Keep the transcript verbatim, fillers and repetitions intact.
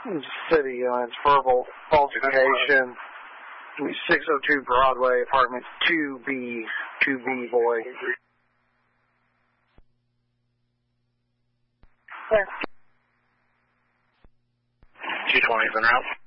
City, uh, it's verbal falsification. six oh two Broadway, apartment two B, two B, boy. two twenty is en route.